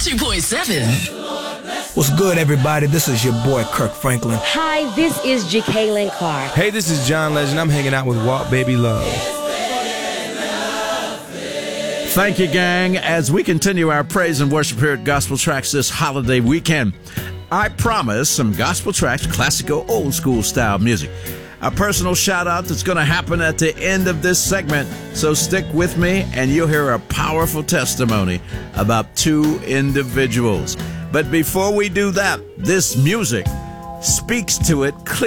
92.7. What's good, everybody? This is your boy, Kirk Franklin. Hi, this is Jacqueline Carr. Hey, this is John Legend. I'm hanging out with Walt Baby Love. Thank you, gang. As we continue our praise and worship here at Gospel Tracks this holiday weekend, I promise some Gospel Tracks, classical, old school style music. A personal shout out that's going to happen at the end of this segment. So stick with me and you'll hear a powerful testimony about two individuals. But before we do that, this music speaks to it clearly.